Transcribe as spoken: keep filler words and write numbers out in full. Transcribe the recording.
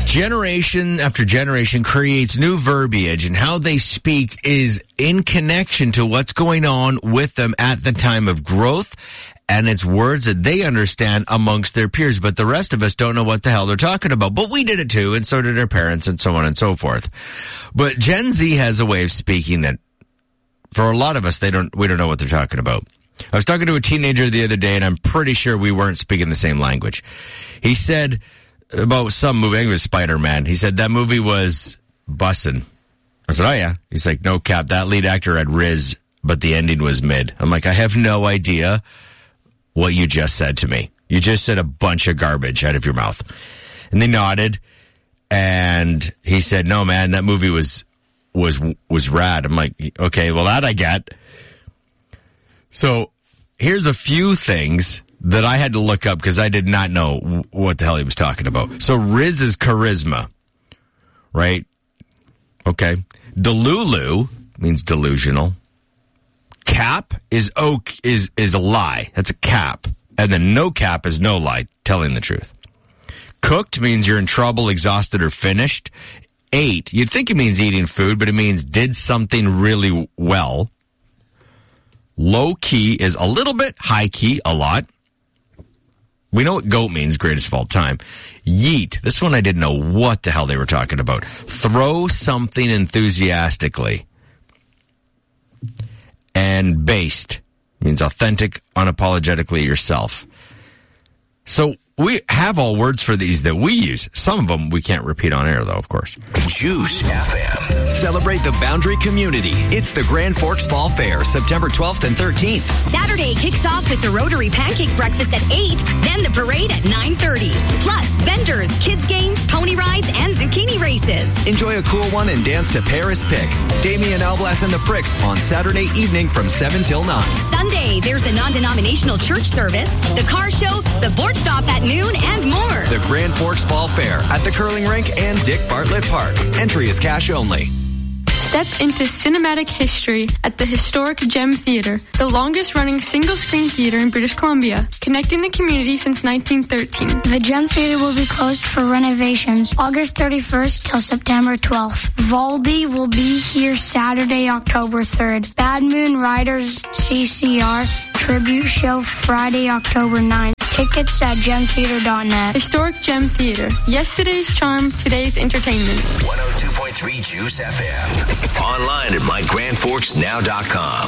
generation after generation creates new verbiage, and how they speak is in connection to what's going on with them at the time of growth, and it's words that they understand amongst their peers, but the rest of us don't know what the hell they're talking about. But we did it too, and so did our parents, and so on and so forth. But Gen Z has a way of speaking that, for a lot of us, they don't. we don't know what they're talking about. I was talking to a teenager the other day, and I'm pretty sure we weren't speaking the same language. He said about some movie, I think it was Spider-Man. He said that movie was bussin'. I said, oh yeah. He's like, no cap, that lead actor had Riz, but the ending was mid. I'm like, I have no idea what you just said to me. You just said a bunch of garbage out of your mouth. And they nodded, and he said, no man, that movie was was was rad. I'm like, okay, well that I get. So here's a few things that I had to look up because I did not know what the hell he was talking about. So Riz is charisma, right? Okay. Delulu means delusional. Cap is oak is is a lie. That's a cap. And then no cap is no lie, telling the truth. Cooked means you're in trouble, exhausted, or finished. Ate, you'd think it means eating food, but it means did something really well. Low key is a little bit, high key a lot. We know what goat means, greatest of all time. Yeet, this one I didn't know what the hell they were talking about. Throw something enthusiastically. And based means authentic, unapologetically yourself. So we have all words for these that we use. Some of them we can't repeat on air, though, of course. Juice F M. Celebrate the Boundary community. It's the Grand Forks Fall Fair, September twelfth and thirteenth. Saturday kicks off with the Rotary Pancake Breakfast at eight, then the parade at nine thirty. Plus, vendors, kids games, pony rides, and zucchini races. Enjoy a cool one and dance to Paris Pick. Damian Alblas and the Pricks on Saturday evening from seven till nine. Sunday, there's the non-denominational church service, the car show, the board stop at noon, and more. The Grand Forks Fall Fair at the Curling Rink and Dick Bartlett Park. Entry is cash only. Step into cinematic history at the historic Gem Theatre, the longest-running single-screen theater in British Columbia, connecting the community since nineteen thirteen. The Gem Theatre will be closed for renovations August thirty-first till September twelfth. Valdi will be here Saturday, October third. Bad Moon Riders C C R Tribute Show Friday, October ninth. Tickets at gem theater dot net. Historic Gem Theatre. Yesterday's charm, today's entertainment. one oh two point three Juice F M. Online at my grand forks now dot com.